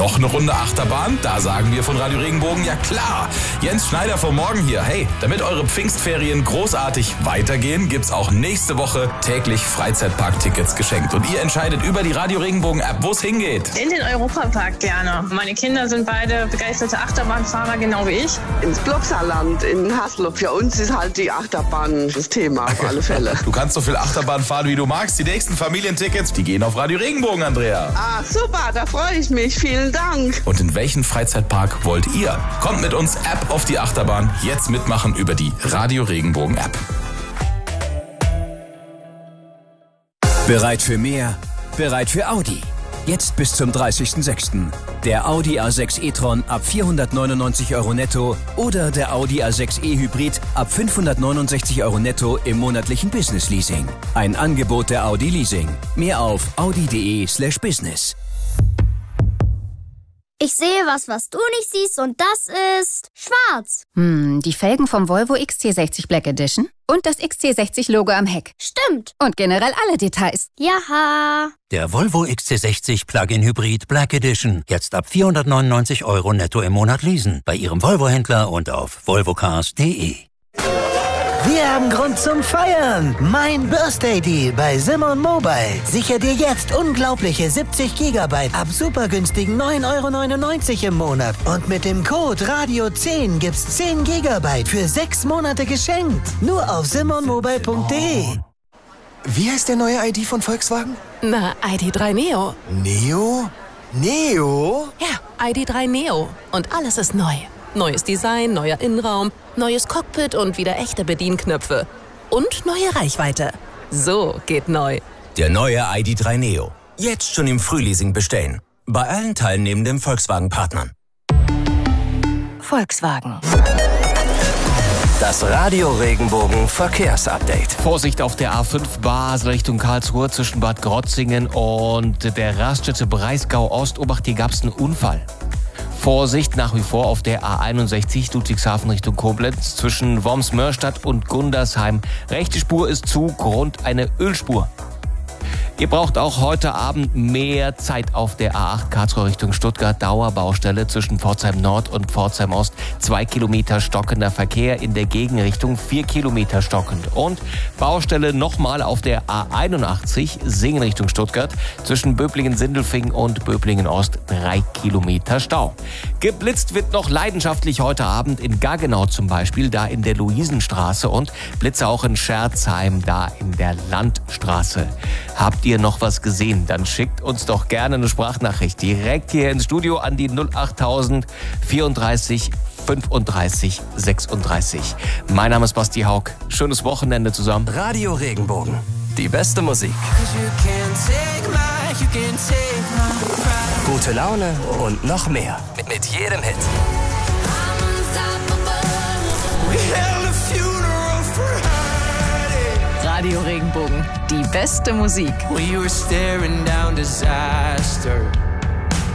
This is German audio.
Noch eine Runde Achterbahn? Da sagen wir von Radio Regenbogen, ja klar. Jens Schneider vom Morgen hier. Hey, damit eure Pfingstferien großartig weitergehen, gibt's auch nächste Woche täglich Freizeitpark-Tickets geschenkt. Und ihr entscheidet über die Radio Regenbogen-App, wo es hingeht. In den Europapark gerne. Meine Kinder sind beide begeisterte Achterbahnfahrer, genau wie ich. Ins Blocksaarland, in Haslob. Für uns ist halt die Achterbahn das Thema auf alle Fälle. Du kannst so viel Achterbahn fahren, wie du magst. Die nächsten Familientickets, die gehen auf Radio Regenbogen, Andrea. Ah, super, da freue ich mich. Vielen Dank. Und in welchen Freizeitpark wollt ihr? Kommt mit uns App auf die Achterbahn. Jetzt mitmachen über die Radio Regenbogen App. Bereit für mehr? Bereit für Audi? Jetzt bis zum 30.06. Der Audi A6 e-tron ab 499 € netto oder der Audi A6 e-Hybrid ab 569 € netto im monatlichen Business-Leasing. Ein Angebot der Audi Leasing. Mehr auf audi.de/business. Ich sehe was du nicht siehst und das ist schwarz. Die Felgen vom Volvo XC60 Black Edition und das XC60-Logo am Heck. Stimmt. Und generell alle Details. Jaha. Der Volvo XC60 Plug-in Hybrid Black Edition. Jetzt ab 499 € netto im Monat leasen. Bei Ihrem Volvo-Händler und auf volvocars.de. Wir haben Grund zum Feiern. Mein Birthday Deal bei Simon Mobile. Sicher dir jetzt unglaubliche 70 GB ab super günstigen 9,99 € im Monat. Und mit dem Code Radio10 gibt's 10 GB für 6 Monate geschenkt. Nur auf simonmobile.de. Wie heißt der neue ID von Volkswagen? Na, ID.3 Neo. Neo? Neo? Ja, ID.3 Neo. Und alles ist neu. Neues Design, neuer Innenraum, neues Cockpit und wieder echte Bedienknöpfe. Und neue Reichweite. So geht neu. Der neue ID.3 Neo. Jetzt schon im Frühleasing bestellen. Bei allen teilnehmenden Volkswagen-Partnern. Volkswagen. Das Radio Regenbogen Verkehrsupdate. Vorsicht auf der A5 Basel Richtung Karlsruhe zwischen Bad Krotzingen und der Raststätte Breisgau Ost. Obacht, hier gab es einen Unfall. Vorsicht nach wie vor auf der A61 Ludwigshafen Richtung Koblenz zwischen Worms-Mörstadt und Gundersheim. Rechte Spur ist zu, Grund eine Ölspur. Ihr braucht auch heute Abend mehr Zeit auf der A8 Karlsruhe Richtung Stuttgart. Dauerbaustelle zwischen Pforzheim Nord und Pforzheim Ost. 2 Kilometer stockender Verkehr, in der Gegenrichtung 4 Kilometer stockend. Und Baustelle nochmal auf der A81 Singen Richtung Stuttgart. Zwischen Böblingen-Sindelfingen und Böblingen-Ost 3 Kilometer Stau. Geblitzt wird noch leidenschaftlich heute Abend in Gaggenau zum Beispiel, da in der Luisenstraße. Und Blitze auch in Scherzheim, da in der Landstraße. Habt ihr noch was gesehen? Dann schickt uns doch gerne eine Sprachnachricht direkt hier ins Studio an die 08000 34 35 36. Mein Name ist Basti Haug. Schönes Wochenende zusammen. Radio Regenbogen. Die beste Musik. Gute Laune und noch mehr. Mit jedem Hit. Radio Regenbogen. Die beste Musik. We were staring down disaster.